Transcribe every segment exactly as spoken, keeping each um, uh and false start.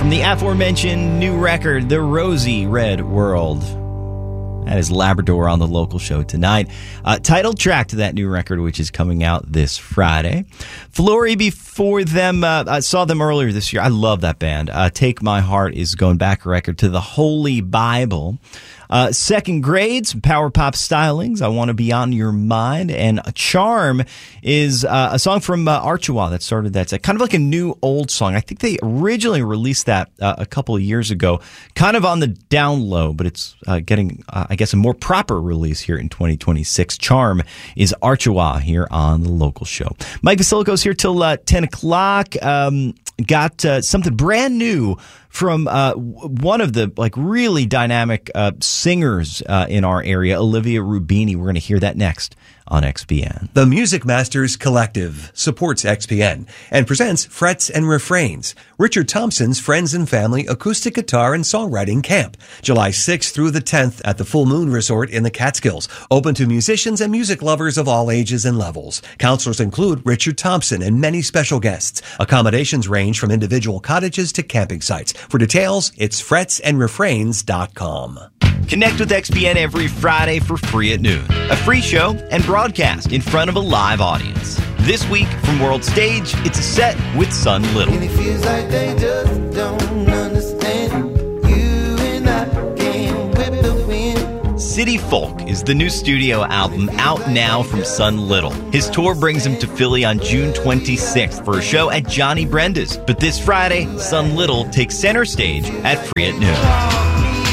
from the aforementioned new record, The Rosy Red World. That is Labrador on the local show tonight. Uh, title track to that new record, which is coming out this Friday. Flory before them, uh, I saw them earlier this year. I love that band. Uh, Take My Heart is going back a record to the Holy Bible. Uh, Second Grade, some power pop stylings. I Want to Be On Your Mind. And Charm is uh, a song from uh, Archua that started that. It's kind of like a new old song. I think they originally released that uh, a couple of years ago, kind of on the down low, but it's uh, getting, uh, I guess, a more proper release here in twenty twenty-six. Charm is Archua here on the local show. Mike Basilico's here till uh, ten o'clock. Um, got uh, something brand new from uh, one of the like really dynamic uh, singers uh, in our area, Olivia Rubini. We're going to hear that next on X P N. The Music Masters Collective supports X P N and presents Frets and Refrains, Richard Thompson's Friends and Family Acoustic Guitar and Songwriting Camp, July sixth through the tenth at the Full Moon Resort in the Catskills, open to musicians and music lovers of all ages and levels. Counselors include Richard Thompson and many special guests. Accommodations range from individual cottages to camping sites. For details, it's frets and refrains dot com. Connect with X P N every Friday for free at noon. A free show and broadcast in front of a live audience. This week from World Stage, it's a set with Sun Little. And it feels like they just don't understand. You and I can't whip the wind. City Folk is the new studio album out now from Sun Little. His tour brings him to Philly on June twenty-sixth for a show at Johnny Brenda's. But this Friday, Sun Little takes center stage at Free at Noon.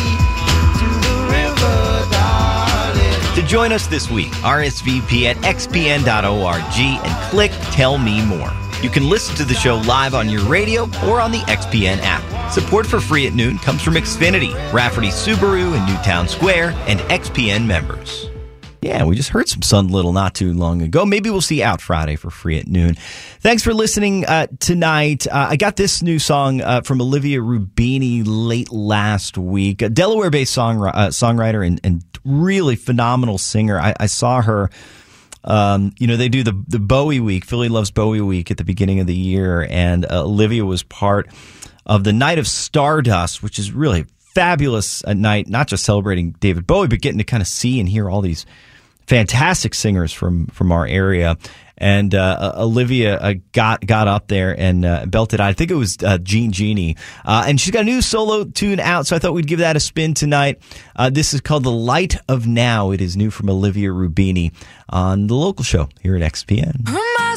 To join us this week, R S V P at x p n dot org and click Tell Me More. You can listen to the show live on your radio or on the X P N app. Support for Free at Noon comes from Xfinity, Rafferty Subaru in Newtown Square, and X P N members. Yeah, we just heard some Sun Little not too long ago. Maybe we'll see Out Friday for Free at Noon. Thanks for listening uh, tonight. Uh, I got this new song uh, from Olivia Rubini late last week. A Delaware-based song, uh, songwriter and, and really phenomenal singer. I, I saw her, um, you know, they do the, the Bowie Week, Philly Loves Bowie Week at the beginning of the year, and uh, Olivia was part of the Night of Stardust, which is really fabulous at night, not just celebrating David Bowie, but getting to kind of see and hear all these fantastic singers from, from our area. And uh, Olivia uh, got got up there and uh, belted out. I think it was uh, Jean Genie. Uh, and she's got a new solo tune out, so I thought we'd give that a spin tonight. Uh, this is called The Light of Now. It is new from Olivia Rubini on the local show here at X P N.